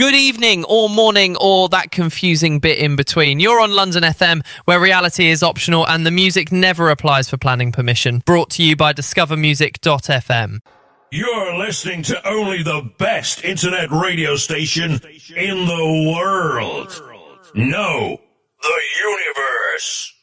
Good evening or morning or that confusing bit in between. You're on London FM, where reality is optional and the music never applies for planning permission. Brought to you by discovermusic.fm. You're listening to only the best internet radio station in the world. No, the universe.